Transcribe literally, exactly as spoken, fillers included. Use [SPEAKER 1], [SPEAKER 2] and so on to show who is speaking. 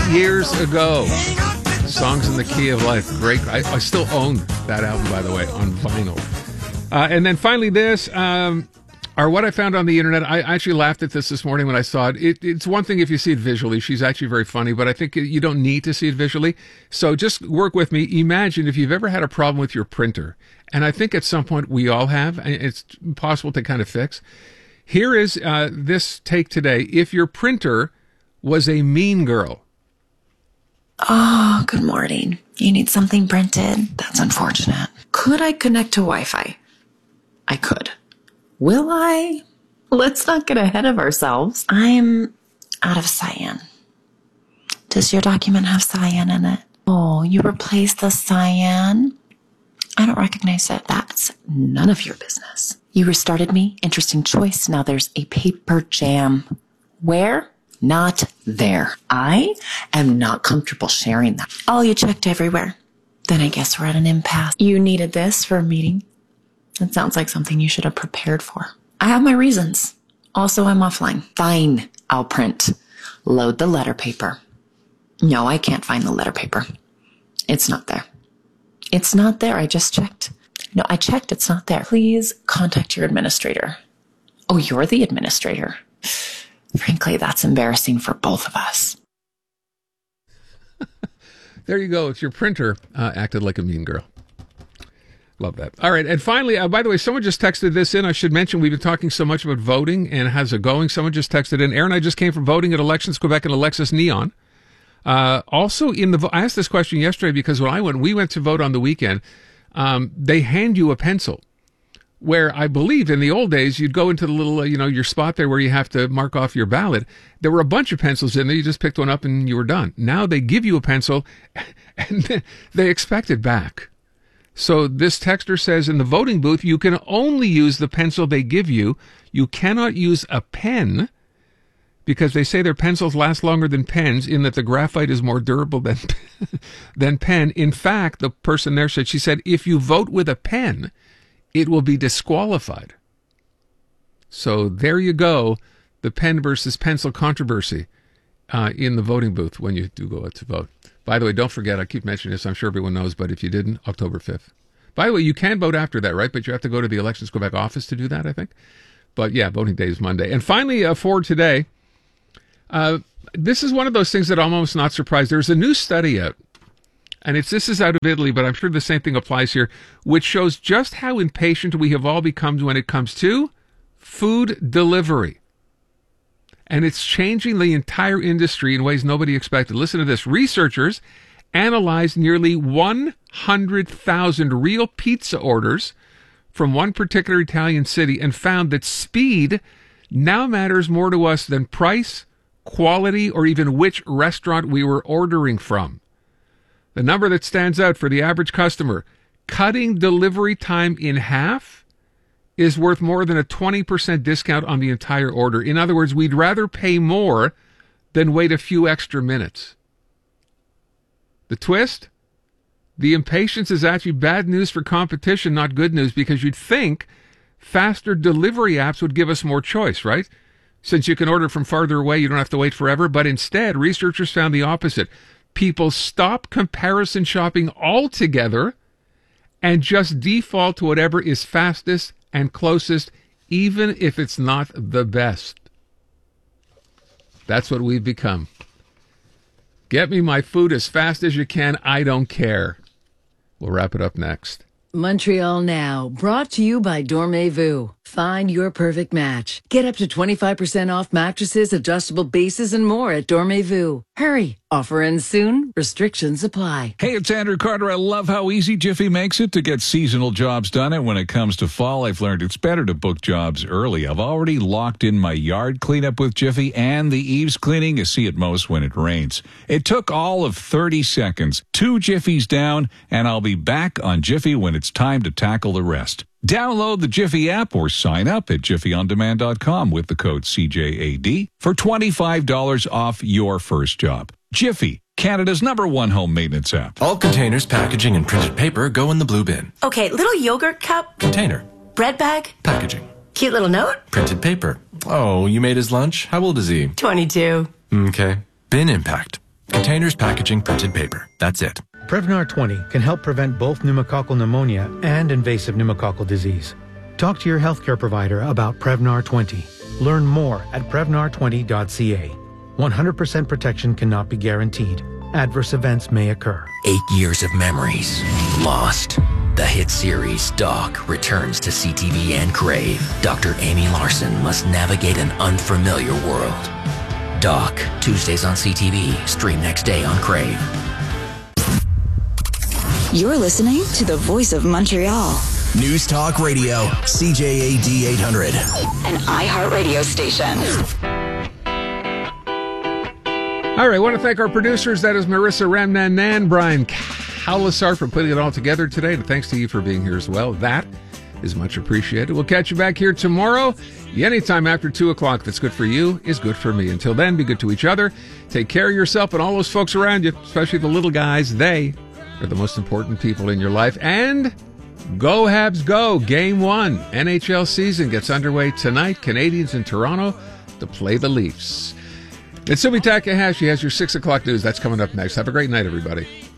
[SPEAKER 1] years ago. Songs in the Key of Life. Great. I, I still own that album, by the way, on vinyl. Uh, and then finally this, um, or what I found on the internet. I actually laughed at this this morning when I saw it. it. It's one thing if you see it visually. She's actually very funny, but I think you don't need to see it visually. So just work with me. Imagine if you've ever had a problem with your printer. And I think at some point we all have. It's possible to kind of fix. Here is uh, this take today. If your printer was a mean girl.
[SPEAKER 2] Oh, good morning. You need something printed? That's unfortunate. Could I connect to Wi-Fi? I could. Will I? Let's not get ahead of ourselves. I'm out of cyan. Does your document have cyan in it? Oh, you replaced the cyan? I don't recognize it. That's none of your business. You restarted me. Interesting choice. Now there's a paper jam. Where? Not there. I am not comfortable sharing that. Oh, you checked everywhere. Then I guess we're at an impasse. You needed this for a meeting. It sounds like something you should have prepared for. I have my reasons. Also, I'm offline. Fine. I'll print. Load the letter paper. No, I can't find the letter paper. It's not there. It's not there. I just checked. No, I checked. It's not there. Please contact your administrator. Oh, you're the administrator. Frankly, that's embarrassing for both of us.
[SPEAKER 1] There you go. It's your printer uh, acted like a mean girl. Love that. All right. And finally, uh, by the way, someone just texted this in. I should mention we've been talking so much about voting and how's it going. Someone just texted in. Aaron, I just came from voting at Elections Quebec and Alexis Neon. Uh, also, in the vo- I asked this question yesterday because when I went, we went to vote on the weekend. Um, they hand you a pencil. Where I believe in the old days, you'd go into the little, uh, you know, your spot there where you have to mark off your ballot. There were a bunch of pencils in there. You just picked one up and you were done. Now they give you a pencil and then they expect it back. So this texter says in the voting booth, you can only use the pencil they give you. You cannot use a pen because they say their pencils last longer than pens in that the graphite is more durable than, than pen. In fact, the person there said, she said, if you vote with a pen, it will be disqualified. So there you go, the pen versus pencil controversy uh, in the voting booth when you do go out to vote. By the way, don't forget, I keep mentioning this, I'm sure everyone knows, but if you didn't, October fifth. By the way, you can vote after that, right? But you have to go to the Elections Quebec office to do that, I think. But yeah, voting day is Monday. And finally, uh, for today, uh, this is one of those things that I'm almost not surprised. There's a new study out. And it's this is out of Italy, but I'm sure the same thing applies here, which shows just how impatient we have all become when it comes to food delivery. And it's changing the entire industry in ways nobody expected. Listen to this. Researchers analyzed nearly one hundred thousand real pizza orders from one particular Italian city and found that speed now matters more to us than price, quality, or even which restaurant we were ordering from. The number that stands out for the average customer, cutting delivery time in half is worth more than a twenty percent discount on the entire order. In other words, we'd rather pay more than wait a few extra minutes. The twist? The impatience is actually bad news for competition, not good news, because you'd think faster delivery apps would give us more choice, right? Since you can order from farther away, you don't have to wait forever. But instead, researchers found the opposite. People stop comparison shopping altogether and just default to whatever is fastest and closest, even if it's not the best. That's what we've become. Get me my food as fast as you can. I don't care. We'll wrap it up next.
[SPEAKER 3] Montreal Now, brought to you by Dormez-vous. Find your perfect match. Get up to twenty-five percent off mattresses, adjustable bases, and more at Dormez-vous. Hurry. Offer ends soon. Restrictions apply.
[SPEAKER 4] Hey, it's Andrew Carter. I love how easy Jiffy makes it to get seasonal jobs done. And when it comes to fall, I've learned it's better to book jobs early. I've already locked in my yard cleanup with Jiffy and the eaves cleaning you see at most when it rains. It took all of thirty seconds. Two Jiffies down, and I'll be back on Jiffy when it's time to tackle the rest. Download the Jiffy app or sign up at jiffy on demand dot com with the code C J A D for twenty-five dollars off your first job. Jiffy, Canada's number one home maintenance app.
[SPEAKER 5] All containers, packaging, and printed paper go in the blue bin.
[SPEAKER 6] Okay, little yogurt cup.
[SPEAKER 5] Container.
[SPEAKER 6] Bread bag.
[SPEAKER 5] Packaging.
[SPEAKER 6] Cute little note.
[SPEAKER 5] Printed paper. Oh, you made his lunch? How old is he?
[SPEAKER 6] twenty-two.
[SPEAKER 5] Okay. Bin impact. Containers, packaging, printed paper. That's it.
[SPEAKER 7] Prevnar twenty can help prevent both pneumococcal pneumonia and invasive pneumococcal disease. Talk to your healthcare provider about Prevnar twenty. Learn more at prevnar twenty dot c a. one hundred percent protection cannot be guaranteed. Adverse events may occur.
[SPEAKER 8] Eight years of memories lost. The hit series Doc returns to C T V and Crave. Doctor Amy Larson must navigate an unfamiliar world. Doc, Tuesdays on C T V. Stream next day on Crave.
[SPEAKER 9] You're listening to the Voice of Montreal.
[SPEAKER 10] News Talk Radio, C J A D eight hundred.
[SPEAKER 9] An iHeartRadio station.
[SPEAKER 1] All right, I want to thank our producers. That is Marissa Ramnanan, Brian Howlisar for putting it all together today. And thanks to you for being here as well. That is much appreciated. We'll catch you back here tomorrow. Anytime after two o'clock that's good for you is good for me. Until then, be good to each other. Take care of yourself and all those folks around you, especially the little guys. They are the most important people in your life. And go Habs go. Game one. N H L season gets underway tonight. Canadians in Toronto to play the Leafs. It's Sumi Takahashi has your six o'clock news. That's coming up next. Have a great night, everybody.